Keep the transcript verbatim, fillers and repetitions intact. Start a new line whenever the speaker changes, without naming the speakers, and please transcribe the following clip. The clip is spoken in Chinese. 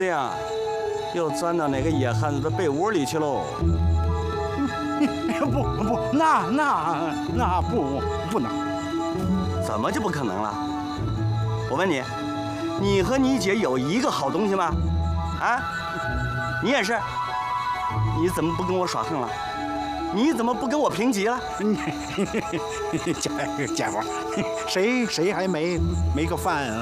对呀，又钻到哪个野汉子的被窝里去喽？
不不，那那那不不能。
怎么就不可能了？我问你，你和你姐有一个好东西吗？啊，你也是，你怎么不跟我耍横了？你怎么不跟我平级了？
家家伙，谁谁还没没个饭啊？